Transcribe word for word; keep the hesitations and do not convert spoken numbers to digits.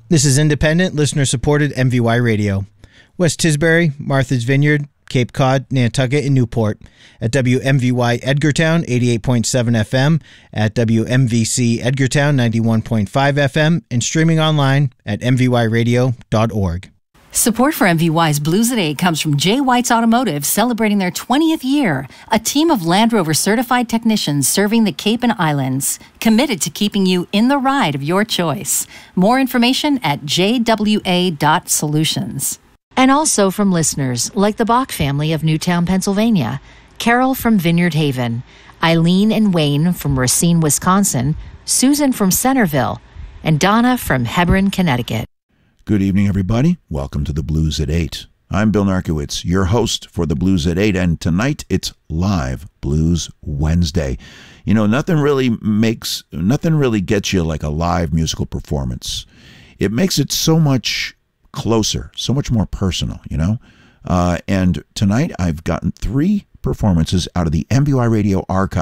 This is independent, listener-supported M V Y Radio. West Tisbury, Martha's Vineyard, Cape Cod, Nantucket, and Newport. At W M V Y Edgartown, eighty-eight point seven F M. At W M V C Edgartown, ninety-one point five F M. And streaming online at m v y radio dot org. Support for M V Y's Blues at eight comes from J. White's Automotive, celebrating their twentieth year. A team of Land Rover certified technicians serving the Cape and Islands, committed to keeping you in the ride of your choice. More information at j w a dot solutions. And also from listeners like the Bach family of Newtown, Pennsylvania, Carol from Vineyard Haven, Eileen and Wayne from Racine, Wisconsin, Susan from Centerville, and Donna from Hebron, Connecticut. Good evening, everybody. Welcome to the Blues at eight. I'm Bill Narkowitz, your host for the Blues at eight, and tonight it's Live Blues Wednesday. You know, nothing really makes, nothing really gets you like a live musical performance. It makes it so much closer, so much more personal, you know? Uh, and tonight I've gotten three performances out of the M V Y Radio archive.